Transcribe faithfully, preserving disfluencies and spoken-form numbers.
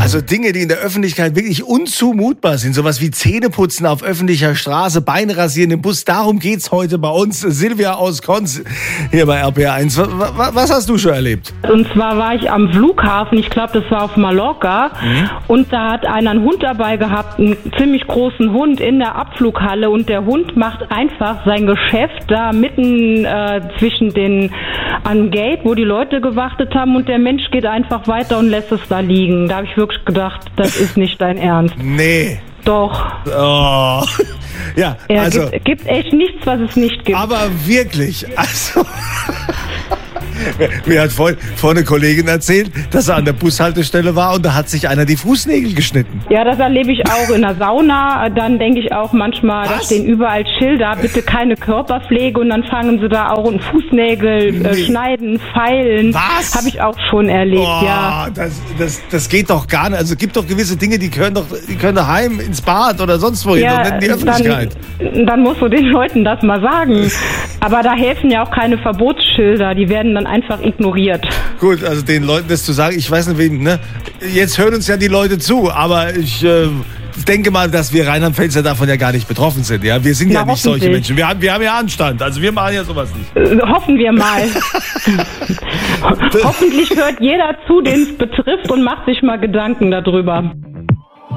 Also Dinge, die in der Öffentlichkeit wirklich unzumutbar sind. Sowas wie Zähneputzen auf öffentlicher Straße, Beine rasieren im Bus. Darum geht's heute bei uns. Silvia aus Konz hier bei R P R eins. Was hast du schon erlebt? Und zwar war ich am Flughafen, ich glaube, das war auf Mallorca. Mhm. Und da hat einer einen Hund dabei gehabt, einen ziemlich großen Hund in der Abflughalle. Und der Hund macht einfach sein Geschäft da mitten äh, zwischen den am Gate, wo die Leute gewartet haben. Und der Mensch geht einfach weiter und lässt es da liegen. Da habe ich wirklich gedacht, das ist nicht dein Ernst. Nee. Doch. Oh. Ja, er also. gibt, gibt echt nichts, was es nicht gibt. Aber wirklich, also. Mir hat vorhin vor eine Kollegin erzählt, dass er an der Bushaltestelle war und da hat sich einer die Fußnägel geschnitten. Ja, das erlebe ich auch in der Sauna. Dann denke ich auch manchmal, Was? da stehen überall Schilder, bitte keine Körperpflege, und dann fangen sie da auch Fußnägel Nee. äh, schneiden, feilen. Was? Habe ich auch schon erlebt, Oh, ja. das, das, das geht doch gar nicht. Also es gibt doch gewisse Dinge, die können doch, die können daheim ins Bad oder sonst wohin Ja, und nicht in die Öffentlichkeit. Dann, dann musst du den Leuten das mal sagen. Aber da helfen ja auch keine Verbotsschilder, die werden dann einfach ignoriert. Gut, also den Leuten das zu sagen, ich weiß nicht wem, ne? Jetzt hören uns ja die Leute zu, aber ich äh, denke mal, dass wir Rheinland-Pfälzer davon ja gar nicht betroffen sind. Ja, wir sind Na, ja nicht solche hoffentlich. Menschen. Wir haben, wir haben ja Anstand. Also wir machen ja sowas nicht. Äh, hoffen wir mal. Hoffentlich hört jeder zu, den es betrifft, und macht sich mal Gedanken darüber.